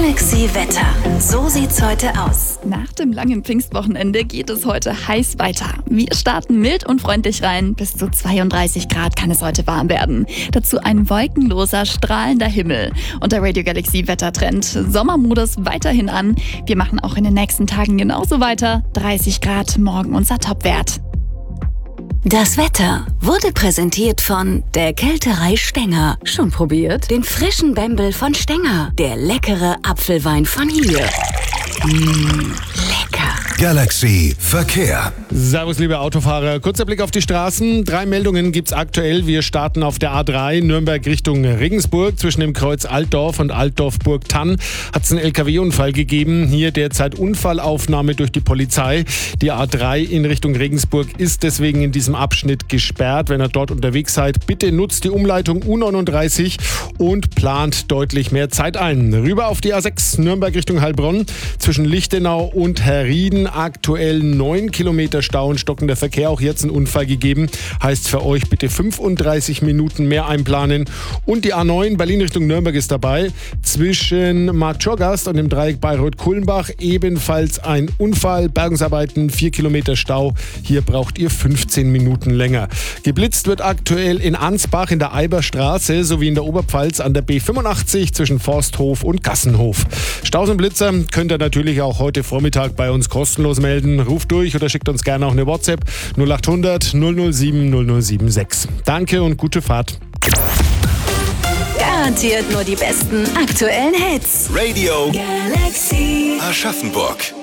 Galaxy Wetter. So sieht's heute aus. Nach dem langen Pfingstwochenende geht es heute heiß weiter. Wir starten mild und freundlich rein. Bis zu 32 Grad kann es heute warm werden. Dazu ein wolkenloser, strahlender Himmel. Und der Radio Galaxy Wettertrend. Sommermodus weiterhin an. Wir machen auch in den nächsten Tagen genauso weiter. 30 Grad, morgen unser Topwert. Das Wetter wurde präsentiert von der Kälterei Stenger. Schon probiert? Den frischen Bembel von Stenger. Der leckere Apfelwein von hier. Lecker. Galaxy Verkehr. Servus, liebe Autofahrer. Kurzer Blick auf die Straßen. 3 Meldungen gibt's aktuell. Wir starten auf der A3 Nürnberg Richtung Regensburg. Zwischen dem Kreuz Altdorf und Altdorf-Burgtann hat es einen LKW-Unfall gegeben. Hier derzeit Unfallaufnahme durch die Polizei. Die A3 in Richtung Regensburg ist deswegen in diesem Abschnitt gesperrt. Wenn ihr dort unterwegs seid, bitte nutzt die Umleitung U39 und plant deutlich mehr Zeit ein. Rüber auf die A6 Nürnberg Richtung Heilbronn. Zwischen Lichtenau und Herrieden aktuell 9 Kilometer Stau und stockender Verkehr. Auch jetzt ein Unfall gegeben. Heißt für euch bitte 35 Minuten mehr einplanen. Und die A9 Berlin Richtung Nürnberg ist dabei. Zwischen Marktschorgast und dem Dreieck Bayreuth-Kulmbach ebenfalls ein Unfall. Bergungsarbeiten, 4 Kilometer Stau. Hier braucht ihr 15 Minuten länger. Geblitzt wird aktuell in Ansbach in der Eiberstraße sowie in der Oberpfalz an der B85 zwischen Forsthof und Gassenhof. Staus und Blitzer könnt ihr natürlich auch heute Vormittag bei uns kostenlos melden. Ruft durch oder schickt uns gerne auch eine WhatsApp 0800 007 076. Danke und gute Fahrt. Garantiert nur die besten aktuellen Hits. Radio Galaxy. Aschaffenburg.